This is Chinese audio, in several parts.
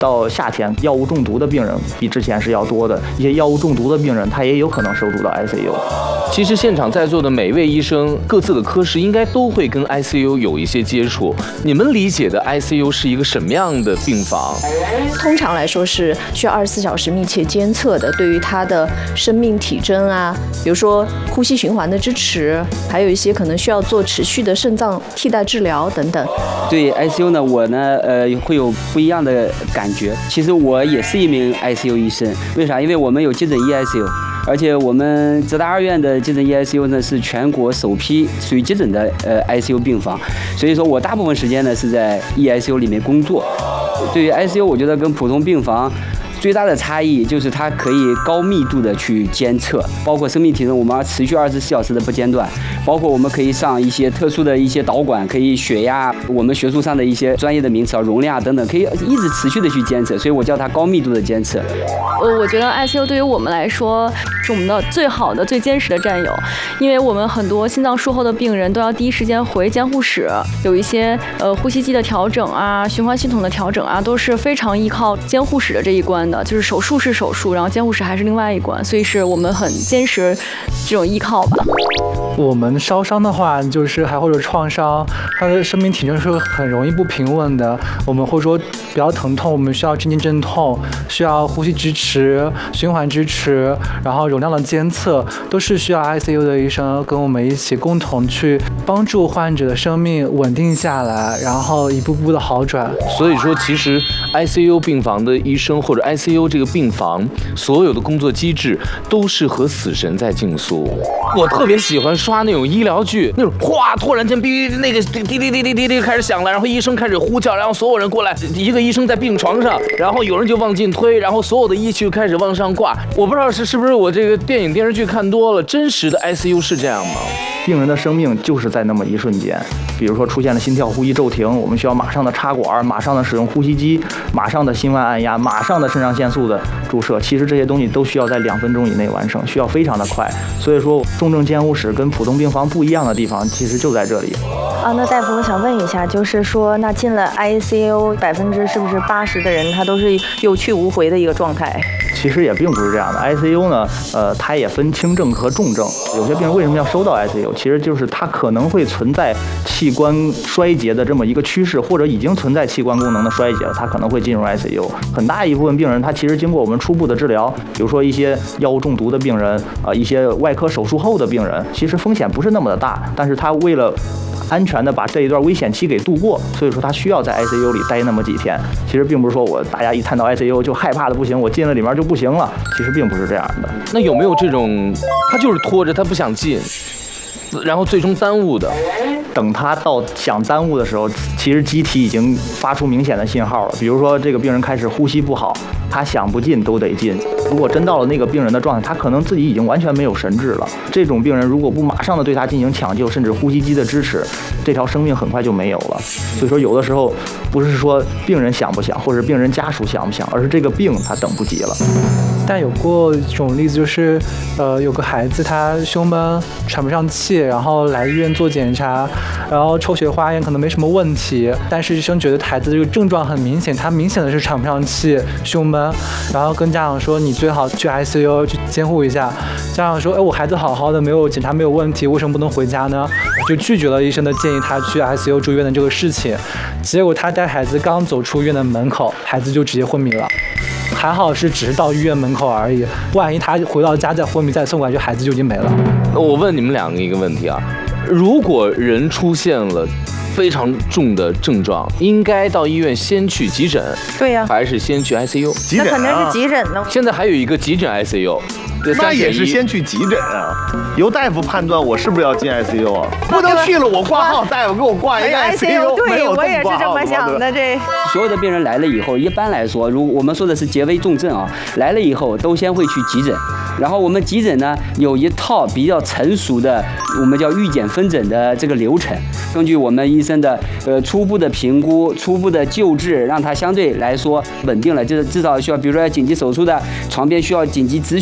到夏天，药物中毒的病人比之前是要多的，一些药物中毒的病人他也有可能收入到 ICU。 其实现场在座的每位医生，各自的科室应该都会跟 ICU 有一些接触。你们理解的 ICU 是一个什么样的病房？ 通常来说是需要24小时密切监测的，对于他的生命体征啊，比如说呼吸循环的支持，还有一些可能需要做持续的肾脏替代治疗等等。 对 ICU 呢，我呢会有不一样的感觉。其实我也是一名 ICU 医生，为啥？因为我们有急诊 EICU， 而且我们浙大二院的急诊 EICU 呢是全国首批属于急诊的ICU 病房，所以说我大部分时间呢是在 EICU 里面工作。对于 ICU， 我觉得跟普通病房最大的差异就是它可以高密度的去监测，包括生命体征，我们要持续24小时的不间断，包括我们可以上一些特殊的一些导管，可以血压，我们学术上的一些专业的名词容量等等，可以一直持续的去监测，所以我叫它高密度的监测。 我觉得 ICU 对于我们来说是我们的最好的、最坚实的战友，因为我们很多心脏术后的病人都要第一时间回监护室，有一些呼吸机的调整啊、循环系统的调整啊，都是非常依靠监护室的这一关的。就是手术是手术，然后监护室还是另外一关，所以是我们很坚实这种依靠吧。 我们烧伤的话，就是还会有创伤，它的生命体征是很容易不平稳的。我们会说比较疼痛，我们需要镇静镇痛，需要呼吸支持、循环支持，然后容量的监测，都是需要 ICU 的医生跟我们一起共同去帮助患者的生命稳定下来，然后一步步的好转。 所以说，其实 ICU 病房的医生或者 ICU 这个病房所有的工作机制都是和死神在竞速。我特别喜欢刷那种医疗剧，那种哗，突然间那个滴滴滴滴滴滴开始响了，然后医生开始呼叫，然后所有人过来，一个医生在病床上，然后有人就往进推，然后所有的仪器就开始往上挂。我不知道是不是我这个电影电视剧看多了，真实的 ICU 是这样吗？ 病人的生命就是在那么一瞬间，比如说出现了心跳、呼吸骤停，我们需要马上的插管，马上的使用呼吸机，马上的心外按压，马上的肾上腺素的注射。其实这些东西都需要在2分钟以内完成，需要非常的快。所以说，重症监护室跟普通病房不一样的地方，其实就在这里。 那大夫，我想问一下，就是说，那进了 ICU，是不是80%的人他都是有去无回的一个状态？ 其实也并不是这样的。ICU 呢，它也分轻症和重症。有些病人为什么要收到 ICU？ 其实就是它可能会存在器官衰竭的这么一个趋势，或者已经存在器官功能的衰竭了，它可能会进入 ICU。很大一部分病人，他其实经过我们初步的治疗，比如说一些药物中毒的病人，一些外科手术后的病人，其实风险不是那么的大，但是他为了安全的把这一段危险期给度过，所以说他需要在 ICU 里待那么几天。其实并不是说大家一看到 ICU 就害怕的不行，我进了里面就不行了，其实并不是这样的。 那有没有这种他就是拖着他不想进，然后最终耽误的？ 等他到想耽误的时候，其实机体已经发出明显的信号了。比如说这个病人开始呼吸不好，他想不进都得进。如果真到了那个病人的状态，他可能自己已经完全没有神智了。这种病人如果不马上的对他进行抢救，甚至呼吸机的支持，这条生命很快就没有了。所以说有的时候不是说病人想不想，或者病人家属想不想，而是这个病他等不及了。 但有过一种例子，就是有个孩子他胸闷喘不上气，然后来医院做检查，然后抽血化验可能没什么问题，但是医生觉得孩子这个症状很明显，他明显的是喘不上气、胸闷，然后跟家长说你最好去 ICU 去监护一下。家长说，我孩子好好的，没有检查没有问题，为什么不能回家呢？就拒绝了医生的建议，他去 ICU 住院的这个事情。结果他带孩子刚走出院的门口，孩子就直接昏迷了。还好是只是到医院门口而已，万一他回到家再昏迷再送过来，就孩子就已经没了。 我问你们两个一个问题啊，如果人出现了非常重的症状，应该到医院先去急诊， 对呀， 还是先去 ICU？ 急诊啊，那肯定是急诊呢。 现在还有一个急诊 ICU。 那也是先去急诊啊，由大夫判断我是不是要进 ICU 啊，不能去了我挂号，大夫给我挂一个 ICU， 对，我也是这么想的。这所有的病人来了以后，一般来说，如我们说的是结危重症啊，来了以后都先会去急诊，然后我们急诊呢有一套比较成熟的，我们叫预检分诊的这个流程，根据我们医生的初步的评估、初步的救治，让他相对来说稳定了，就是至少需要，比如说要紧急手术的，床边需要紧急止血的。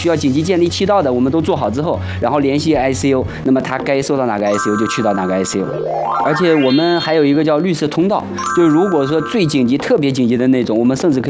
需要紧急建立气道的，我们都做好之后，然后联系 ICU， 那么他该送到哪个 ICU 就去到哪个 ICU。而且我们还有一个叫绿色通道，就是如果说最紧急、特别紧急的那种，我们甚至可以